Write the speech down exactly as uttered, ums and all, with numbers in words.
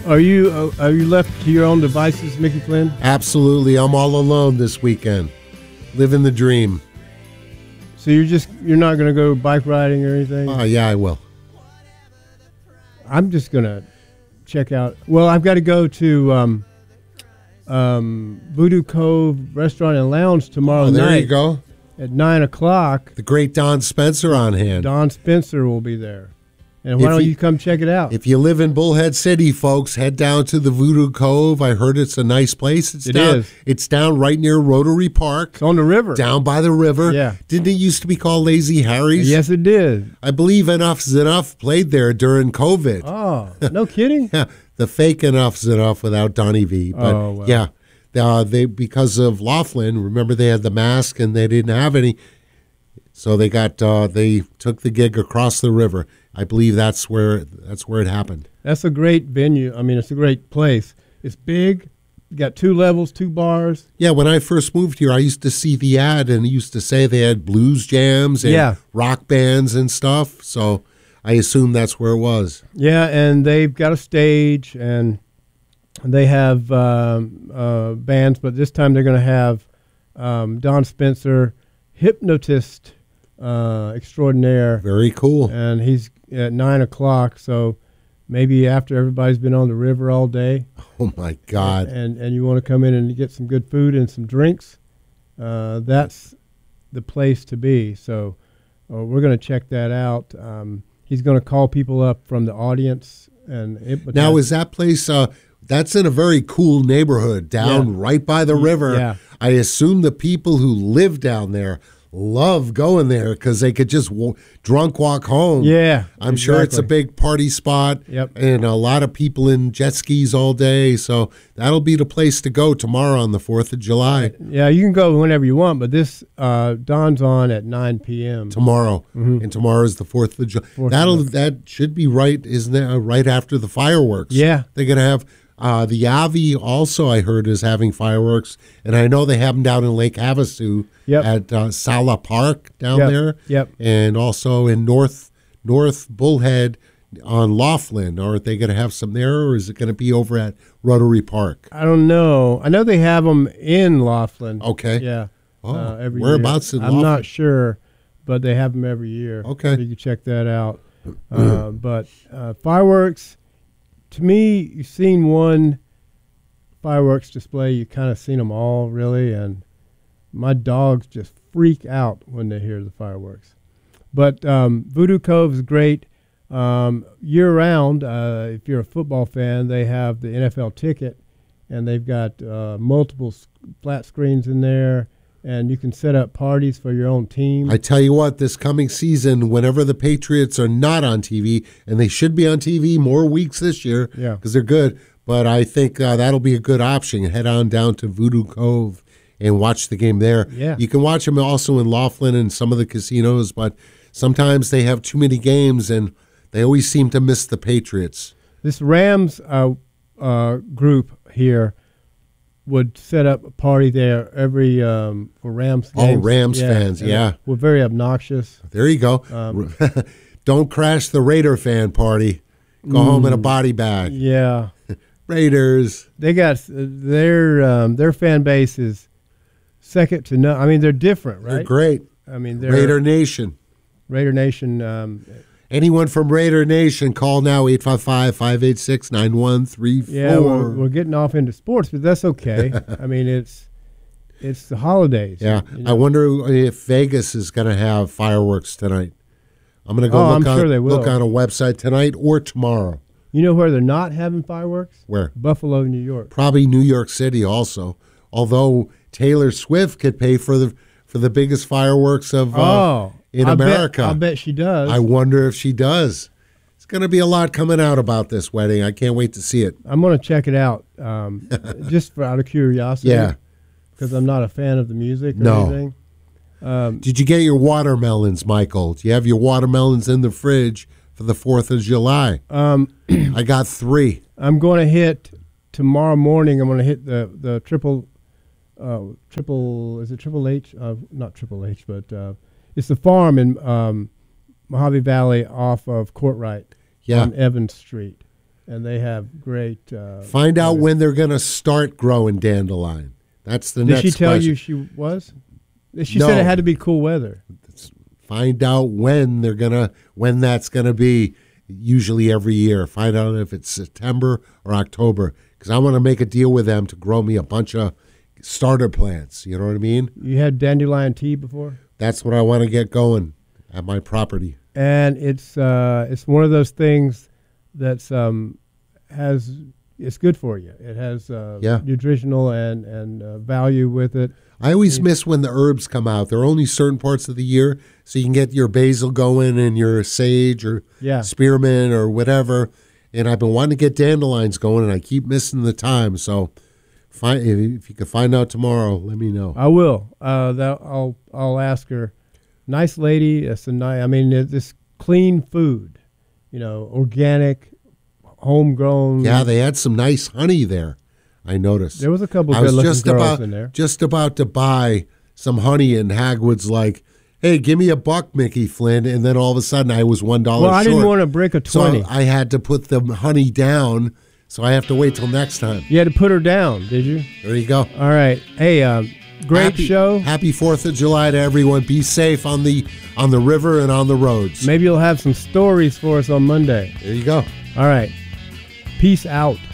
Are you uh, are you left to your own devices, Mickey Flynn? Absolutely. I'm all alone this weekend. Living the dream. So you're just you're not going to go bike riding or anything? Oh, yeah, I will. I'm just going to check out. Well, I've got to go to um, um, Voodoo Cove Restaurant and Lounge tomorrow oh, there night. There you go. At nine o'clock. The great Don Spencer on hand. Don Spencer will be there. And why if don't you, you come check it out? If you live in Bullhead City, folks, head down to the Voodoo Cove. I heard it's a nice place. It's it down, is. It's down right near Rotary Park. It's on the river. Down by the river. Yeah. Didn't it used to be called Lazy Harry's? Yes, it did. I believe Enough's Enough played there during COVID. Oh, no kidding? Yeah, the fake Enough's Enough without Donnie V. But, oh, well. yeah, uh, they because of Laughlin, remember they had the mask and they didn't have any. So they got uh, they took the gig across the river. I believe that's where that's where it happened. That's a great venue. I mean, it's a great place. It's big. You got two levels, two bars. Yeah, when I first moved here, I used to see the ad and it used to say they had blues jams and yeah. rock bands and stuff. So I assume that's where it was. Yeah, and they've got a stage and they have um, uh, bands, but this time they're going to have um, Don Spencer, hypnotist uh, extraordinaire. Very cool. And he's at nine o'clock, so maybe after everybody's been on the river all day. Oh, my God. And, and you want to come in and get some good food and some drinks, uh, that's the place to be. So uh, we're going to check that out. Um, he's going to call people up from the audience. And it, Now, is that place, uh, that's in a very cool neighborhood down yeah. right by the river. Yeah. I assume the people who live down there love going there because they could just w- drunk walk home. Yeah, I'm exactly. sure it's a big party spot. Yep. And a lot of people in jet skis all day. So that'll be the place to go tomorrow on the fourth of July. Yeah, you can go whenever you want, but this uh, Dawn's on at nine p.m. Tomorrow. Mm-hmm. And tomorrow is the fourth of July. That'll That should be right, isn't it? Right after the fireworks. Yeah. They're going to have... Uh, the Avi also, I heard, is having fireworks, and I know they have them down in Lake Havasu yep. at uh, Sala Park down yep. there, yep. and also in North North Bullhead on Laughlin. Are they going to have some there, or is it going to be over at Rotary Park? I don't know. I know they have them in Laughlin. Okay. Yeah. Oh, uh, every whereabouts year. in I'm Laughlin? not sure, but they have them every year. Okay. So you can check that out. uh, but uh, fireworks. To me, you've seen one fireworks display. You've kind of seen them all, really, and my dogs just freak out when they hear the fireworks. But um, Voodoo Cove is great. Um, year-round, uh, if you're a football fan, they have the N F L ticket, and they've got uh, multiple s- flat screens in there, and you can set up parties for your own team. I tell you what, this coming season, whenever the Patriots are not on T V, and they should be on T V more weeks this year because yeah. they're good, but I think uh, that'll be a good option. Head on down to Voodoo Cove and watch the game there. Yeah. You can watch them also in Laughlin and some of the casinos, but sometimes they have too many games, and they always seem to miss the Patriots. This Rams uh, uh, group here would set up a party there every um, for Rams games. Oh, Rams yeah, fans, yeah. We're very obnoxious. There you go. Um, Don't crash the Raider fan party. Go mm, home in a body bag. Yeah. Raiders. They got uh, their um, their fan base is second to none. I mean, they're different, right? They're great. I mean, they're Raider Nation. Raider Nation. Um, Anyone from Raider Nation, call now, eight five five, five eight six, nine one three four. Yeah, we're, we're getting off into sports, but that's okay. I mean, it's it's the holidays. Yeah, you know? I wonder if Vegas is going to have fireworks tonight. I'm going to go oh, look, I'm on, sure they will. look on a website tonight or tomorrow. You know where they're not having fireworks? Where? Buffalo, New York. Probably New York City also, although Taylor Swift could pay for the for the biggest fireworks of uh, oh, in I America. Bet, I bet she does. I wonder if she does. It's going to be a lot coming out about this wedding. I can't wait to see it. I'm going to check it out um, just for out of curiosity. Yeah. Because I'm not a fan of the music or no. anything. Um, Did you get your watermelons, Michael? Do you have your watermelons in the fridge for the fourth of July? Um, I got three. I'm going to hit tomorrow morning. I'm going to hit the the triple, uh, triple. Is it Triple H? Uh, not Triple H, but uh, it's the farm in um, Mojave Valley off of Courtright Yeah. on Evans Street, and they have great. Uh, Find out uh, when they're going to start growing dandelion. That's the Did next she tell question. you she was? She No. said it had to be cool weather. Find out when they're gonna when that's gonna be. Usually every year. Find out if it's September or October, because I want to make a deal with them to grow me a bunch of starter plants. You know what I mean? You had dandelion tea before, That's what I want to get going at my property. and it's uh, it's one of those things that's um, has it's good for you. It has uh, Yeah. nutritional and and uh, value with it. I always miss when the herbs come out. There are only certain parts of the year, so you can get your basil going and your sage or Yeah. spearmint or whatever. And I've been wanting to get dandelions going, and I keep missing the time. So, find, if you can find out tomorrow, let me know. I will. Uh, that I'll I'll ask her. Nice lady. It's a nice. I mean, it's this clean food. You know, organic, homegrown. Yeah, they had some nice honey there. I noticed. There was a couple I good was looking just girls about in there. just about to buy some honey, and Hagwood's like, "Hey, give me a buck, Mickey Flynn." And then all of a sudden, I was one dollar Well, I short. didn't want to break a twenty. So I had to put the honey down. So I have to wait till next time. You had to put her down, did you? There you go. All right. Hey, um, great happy, show. Happy Fourth of July to everyone. Be safe on the on the river and on the roads. Maybe you'll have some stories for us on Monday. There you go. All right. Peace out.